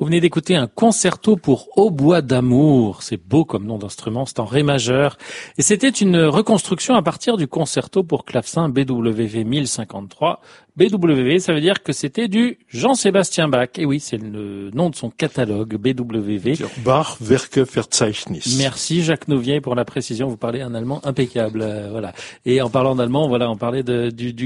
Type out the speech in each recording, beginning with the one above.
Vous venez d'écouter un concerto pour hautbois d'amour. C'est beau comme nom d'instrument, c'est en ré majeur. Et c'était une reconstruction à partir du concerto pour clavecin BWV 1053. BWV, ça veut dire que c'était du Jean-Sébastien Bach. Et oui, c'est le nom de son catalogue, BWV. Bach Werkeverzeichnis. Merci Jacques Nouvier pour la précision. Vous parlez un allemand impeccable, voilà. Et en parlant d'allemand, voilà, on parlait de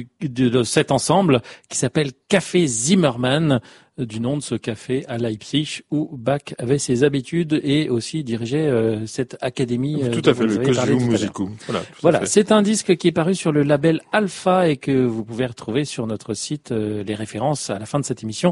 cet ensemble qui s'appelle Café Zimmermann, du nom de ce café à Leipzig où Bach avait ses habitudes et aussi dirigeait cette académie. Tout à fait, le Collegium Musicum. Voilà, c'est un disque qui est paru sur le label Alpha et que vous pouvez retrouver sur notre site, les références à la fin de cette émission,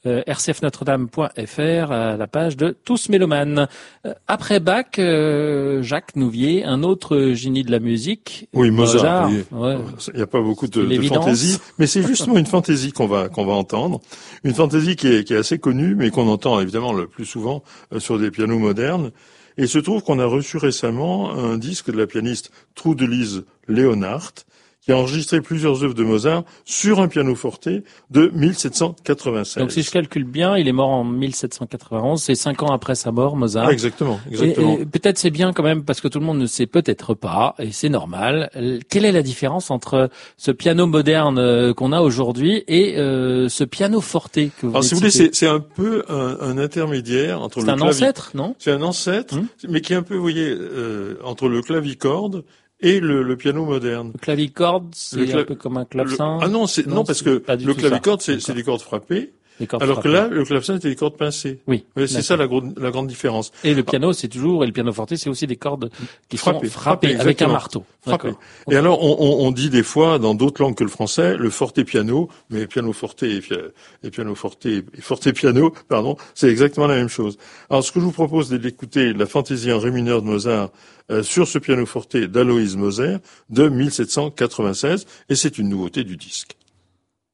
rcfnotredame.fr, à la page de Tous Mélomanes. Après Bach, Jacques Nouvier, un autre génie de la musique. Oui, Mozart. Ouais. Il n'y a pas beaucoup de fantaisie, mais c'est justement une fantaisie qu'on va entendre. Une fantaisie qui est assez connue, mais qu'on entend évidemment le plus souvent sur des pianos modernes. Et il se trouve qu'on a reçu récemment un disque de la pianiste Trudelise Leonhardt, qui a enregistré plusieurs œuvres de Mozart sur un pianoforte de 1796. Donc si je calcule bien, il est mort en 1791, c'est 5 ans après sa mort, Mozart. Ah, exactement. Et peut-être c'est bien quand même, parce que tout le monde ne sait peut-être pas, et c'est normal, quelle est la différence entre ce piano moderne qu'on a aujourd'hui et ce pianoforte que vous Alors si vous voulez, c'est un peu un intermédiaire entre le C'est un ancêtre, non? C'est un ancêtre, mais qui est un peu, vous voyez, entre le clavicorde et le piano moderne. Le clavicorde, c'est un peu comme un clavecin. Non, parce que le clavicorde, c'est des cordes frappées. Alors que là, le clavecin, c'était des cordes pincées. Oui. C'est ça la grande différence. Et le piano, c'est toujours, et le pianoforte, c'est aussi des cordes qui sont frappées avec un marteau. Frappées. Et alors, on dit des fois, dans d'autres langues que le français, le forte piano, mais pianoforte et pianoforte et forte piano, pardon, c'est exactement la même chose. Alors, ce que je vous propose, c'est d'écouter la fantaisie en ré mineur de Mozart sur ce pianoforte d'Aloïs Moser de 1796, et c'est une nouveauté du disque.